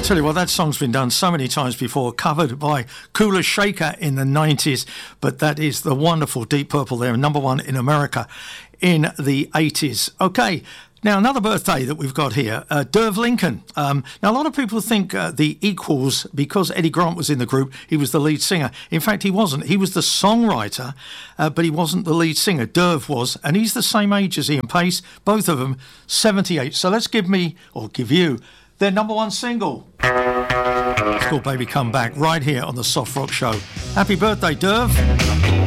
Tell you what, that song's been done so many times before, covered by Kula Shaker in the 90s, but that is the wonderful Deep Purple there, number one in America in the 80s. Okay, now another birthday that we've got here, Derv Lincoln. Now a lot of people think the Equals, because Eddie Grant was in the group, he was the lead singer. In fact, he wasn't. He was the songwriter, but he wasn't the lead singer. Derv was, and he's the same age as Ian Pace, both of them 78. So let's give you their number one single. It's called Baby Come Back, right here on the Soft Rock Show. Happy birthday, Derv.